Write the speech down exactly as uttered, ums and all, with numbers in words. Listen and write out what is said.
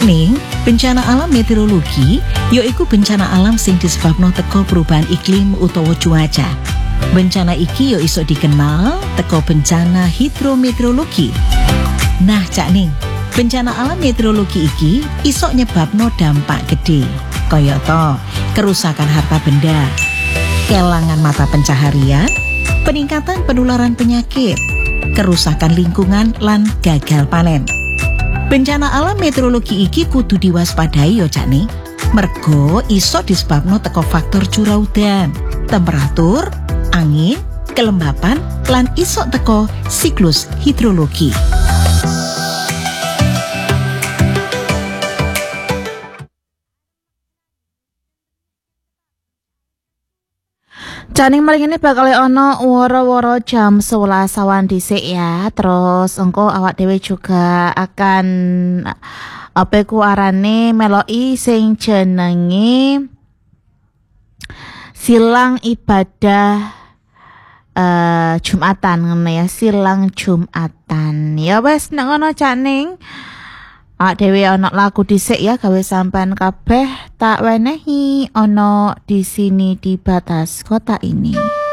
Ning, bencana alam meteorologi yaiku bencana alam sing disebabno teko perubahan iklim utawa cuaca. Bencana iki yo iso dikenal teko bencana hidrometeorologi. Nah, Cak Ning, bencana alam meteorologi iki iso nyebabno dampak gede, kayata kerusakan harta benda, kelangan mata pencaharian, peningkatan penularan penyakit, kerusakan lingkungan lan gagal panen. Bencana alam meteorologi iki kudu diwaspadai yo Cak Ning. Mergo iso disebabno teko faktor curah udan, temperatur, angin, kelembapan, lan iso teko siklus hidrologi. Caning maling ini bakal ono woro-woro jam sebelas awan dhisik ya. Terus engko awak dhewe juga akan apa ku arane meloi sing jenenge silang ibadah uh, Jumatan ngono ya, silang Jumatan. Ya wes nek ngono Caning. Awak dhewe ono lagu dhisik ya gawe sampean kabeh tak wenehi ono di sini di batas kota ini.